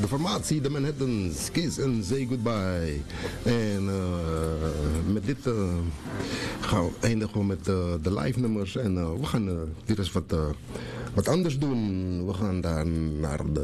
de formatie, de Manhattans, Kiss and Say Goodbye. En met dit gaan we eindigen met de live nummers. En we gaan weer eens wat anders doen. We gaan daar naar de